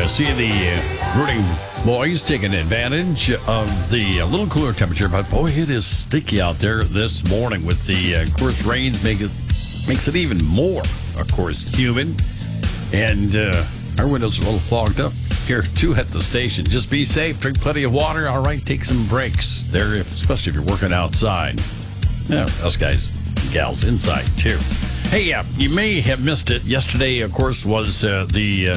see the Rooting boys taking advantage of the little cooler temperature, but boy, it is sticky out there this morning with the, of course, rains makes it even more, of course, humid. And our windows are a little fogged up here, too, at the station. Just be safe, drink plenty of water. All right, take some breaks there, especially if you're working outside. Yeah, us guys and gals inside, too. Hey, you may have missed it. Yesterday, of course, was the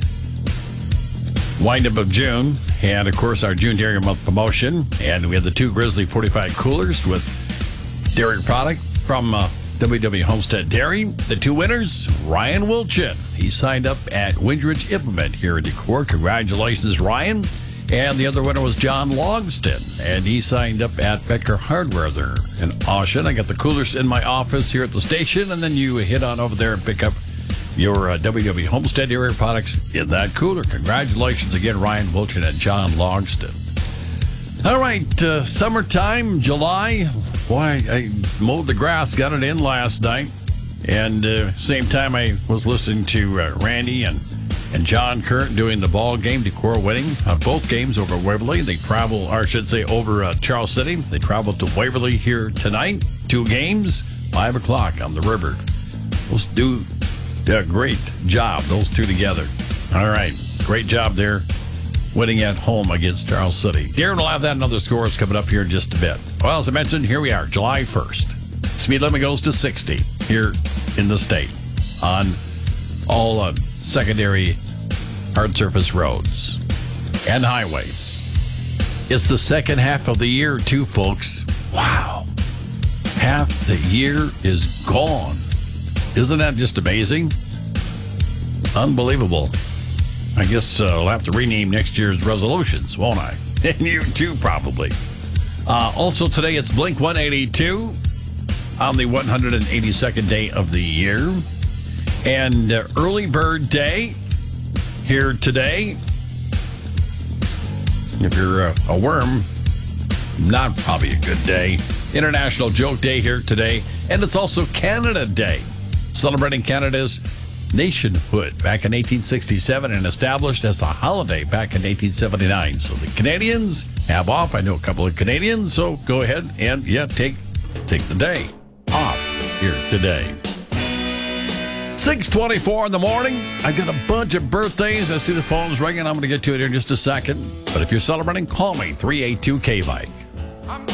wind-up of June, and of course our June Dairy Month promotion, and we had the 2 Grizzly 45 coolers with dairy product from WW Homestead Dairy. The 2 winners, Ryan Wilchin. He signed up at Windridge Implement here in Decorah. Congratulations, Ryan. And the other winner was John Logston, and he signed up at Becker Hardware there in Austin. I got the coolers in my office here at the station, and then you hit on over there and pick up your WW Homestead Dairy products in that cooler. Congratulations again, Ryan Wilchin and John Logston. All right, summertime, July. Boy, I mowed the grass, got it in last night. And same time I was listening to Randy and John Kurt doing the ball game, Decorah winning both games over Waverly. They travel, or I should say over Charles City. They travel to Waverly here tonight. 2 games, 5 o'clock on the river. Let's do a great job, those 2 together. All right, great job there, winning at home against Charles City. Darren will have that and other scores coming up here in just a bit. Well, as I mentioned, here we are, July 1st. Speed limit goes to 60 here in the state on all secondary hard surface roads and highways. It's the second half of the year, too, folks. Wow. Half the year is gone. Isn't that just amazing? Unbelievable. I guess I'll have to rename next year's resolutions, won't I? And you too, probably. Also today, it's Blink 182 on the 182nd day of the year. And Early Bird Day here today. If you're a worm, not probably a good day. International Joke Day here today. And it's also Canada Day, celebrating Canada's nationhood back in 1867 and established as a holiday back in 1879. So the Canadians have off. I know a couple of Canadians, so go ahead and, take the day off here today. 6:24 in the morning. I got a bunch of birthdays. I see the phone's ringing. I'm going to get to it here in just a second. But if you're celebrating, call me, 382-K-Bike.